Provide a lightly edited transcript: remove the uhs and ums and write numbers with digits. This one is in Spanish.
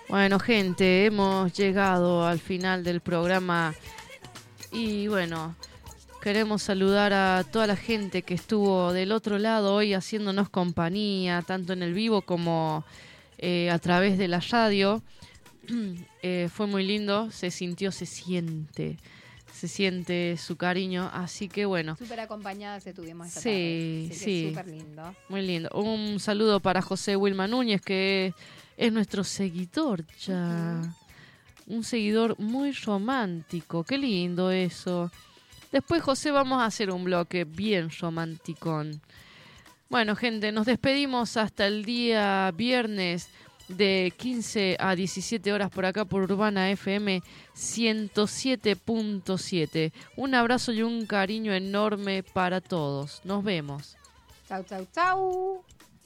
Bueno, gente, hemos llegado al final del programa y bueno, queremos saludar a toda la gente que estuvo del otro lado hoy haciéndonos compañía, tanto en el vivo como a través de la radio. Fue muy lindo, se siente su cariño, así que bueno. Súper acompañadas estuvimos esta tarde. Sí, súper lindo. Muy lindo. Un saludo para José Wilma Núñez, que es nuestro seguidor ya. Un seguidor muy romántico, qué lindo eso. Después, José, vamos a hacer un bloque bien romanticón. Bueno, gente, nos despedimos hasta el día viernes de 15 a 17 horas por acá por Urbana FM 107.7. Un abrazo y un cariño enorme para todos. Nos vemos. Chau, chau, chau.